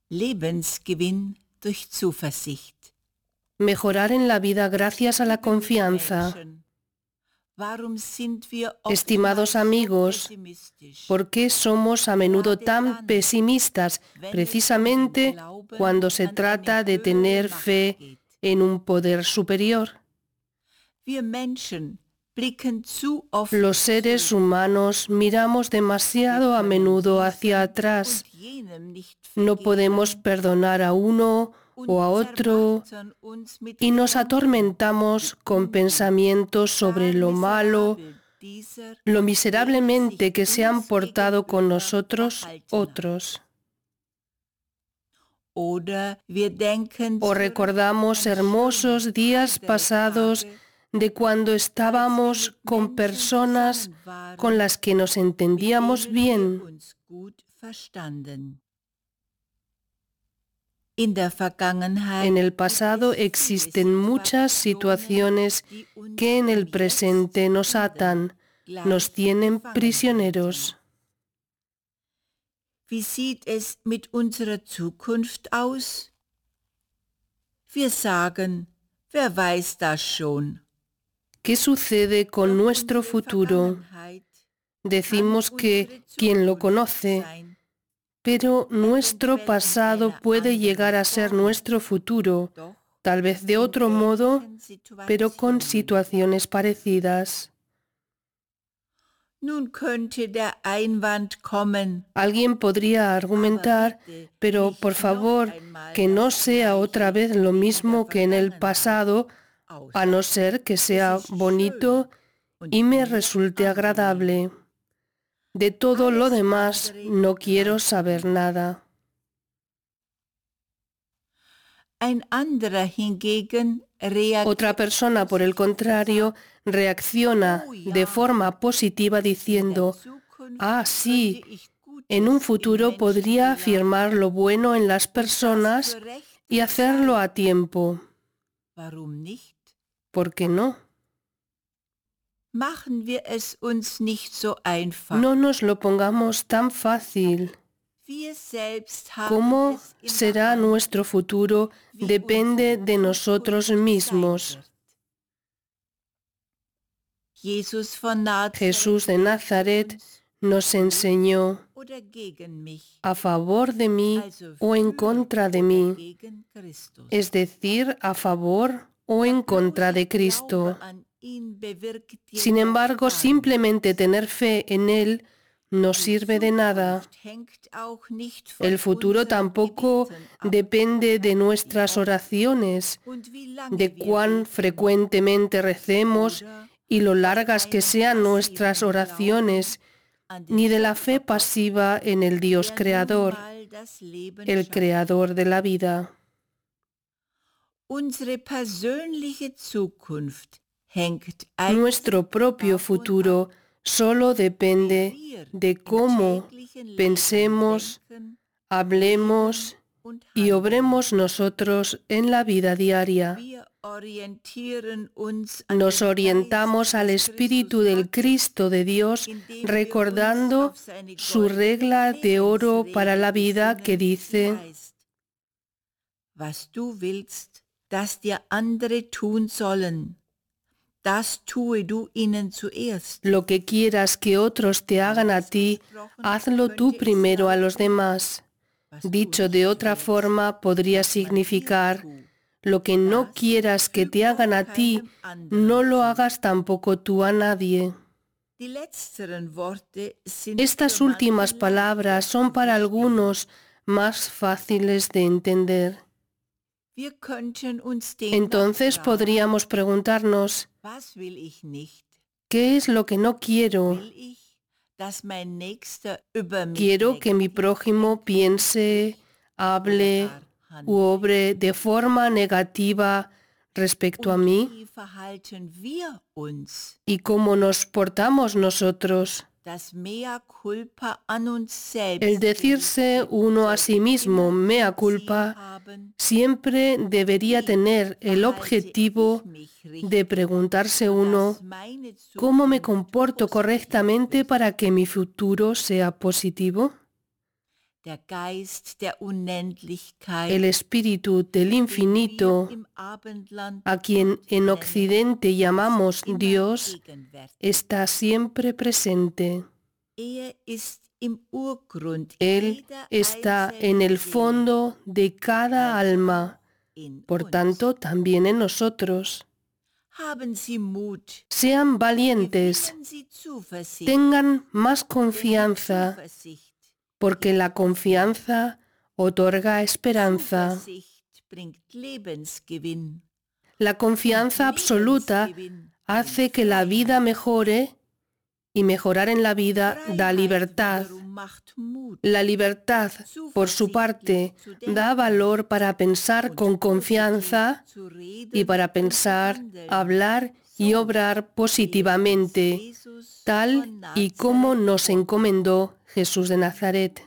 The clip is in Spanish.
Lebensgewinn durch Zuversicht. Mejorar en la vida gracias a la confianza. Warum sind wir Estimados amigos, ¿por qué somos a menudo tan pesimistas precisamente cuando se trata de tener fe en un poder superior? Los seres humanos miramos demasiado a menudo hacia atrás. No podemos perdonar a uno o a otro y nos atormentamos con pensamientos sobre lo malo, lo miserablemente que se han portado con nosotros otros. O recordamos hermosos días pasados de cuando estábamos con personas con las que nos entendíamos bien. En el pasado existen muchas situaciones que en el presente nos atan, nos tienen prisioneros. Wie sieht es mit unserer Zukunft aus? Wir sagen, wer weiß das schon. ¿Qué sucede con nuestro futuro? Decimos que quien lo conoce, pero nuestro pasado puede llegar a ser nuestro futuro, tal vez de otro modo, pero con situaciones parecidas. Alguien podría argumentar, pero por favor, que no sea otra vez lo mismo que en el pasado, a no ser que sea bonito y me resulte agradable. De todo lo demás no quiero saber nada. Otra persona, por el contrario, reacciona de forma positiva diciendo: «Ah, sí, en un futuro podría afirmar lo bueno en las personas y hacerlo a tiempo». ¿Por qué no? No nos lo pongamos tan fácil. ¿Cómo será nuestro futuro? Depende de nosotros mismos. Jesús de Nazaret nos enseñó a favor de mí o en contra de mí, es decir, a favor o en contra de Cristo. Sin embargo, simplemente tener fe en Él no sirve de nada. El futuro tampoco depende de nuestras oraciones, de cuán frecuentemente recemos y lo largas que sean nuestras oraciones, ni de la fe pasiva en el Dios creador, el creador de la vida. Nuestro propio futuro solo depende de cómo pensemos, hablemos y obremos nosotros en la vida diaria. Nos orientamos al Espíritu del Cristo de Dios, recordando su regla de oro para la vida que dice: Was du willst, dass dir andere tun sollen, das tue du ihnen zuerst. Lo que quieras que otros te hagan a ti, hazlo tú primero a los demás. Dicho de otra forma, podría significar: lo que no quieras que te hagan a ti, no lo hagas tampoco tú a nadie. Estas últimas palabras son para algunos más fáciles de entender. Entonces podríamos preguntarnos: ¿qué es lo que no quiero? ¿Quiero que mi prójimo piense, hable u obre de forma negativa respecto a mí? ¿Y cómo nos portamos nosotros? El decirse uno a sí mismo mea culpa siempre debería tener el objetivo de preguntarse uno: ¿cómo me comporto correctamente para que mi futuro sea positivo? el Espíritu del Infinito, a quien en Occidente llamamos Dios, está siempre presente. Él está en el fondo de cada alma, por tanto también en nosotros. Sean valientes, tengan más confianza, porque la confianza otorga esperanza. La confianza absoluta hace que la vida mejore, y mejorar en la vida da libertad. La libertad, por su parte, da valor para pensar con confianza y para pensar, hablar y obrar positivamente, tal y como nos encomendó Jesús de Nazaret.